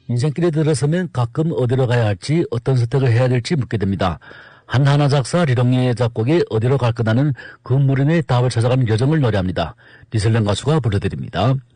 인생길에 들어서면 가끔 어디로 가야 할지 어떤 선택을 해야 될지 묻게 됩니다. 한하나 작사 리롱리의 작곡에 어디로 갈 거라는 그 물음의 답을 찾아가는 여정을 노래합니다. 리슬랭 가수가 불러드립니다.